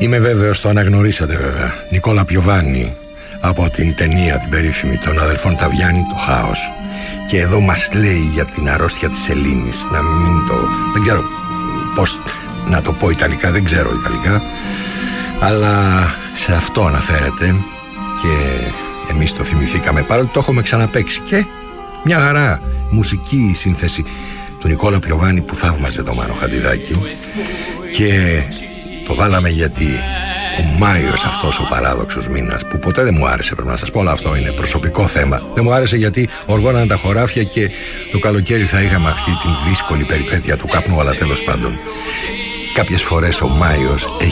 Είμαι βέβαιος το αναγνωρίσατε βέβαια. Νικόλα Πιοβάνι, από την ταινία την περίφημη των αδελφών Ταβιάννη, το Χάος. Και εδώ μας λέει για την αρρώστια της σελήνης. Να μην το... δεν ξέρω πώς να το πω ιταλικά, δεν ξέρω ιταλικά, αλλά σε αυτό αναφέρεται και εμείς το θυμηθήκαμε, παρότι το έχουμε ξαναπαίξει. Και μια χαρά μουσική σύνθεση του Νικόλα Πιοβάνι που θαύμαζε το Μάνο Χατζηδάκη. Και το βάλαμε γιατί ο Μάιος, αυτός ο παράδοξος μήνας, που ποτέ δεν μου άρεσε, πρέπει να σας πω, αλλά αυτό είναι προσωπικό θέμα. Δεν μου άρεσε γιατί οργώναν τα χωράφια και το καλοκαίρι θα είχαμε αυτή την δύσκολη περιπέτεια του καπνού, αλλά τέλος πάντων κάποιες φορές ο Μάιος έχει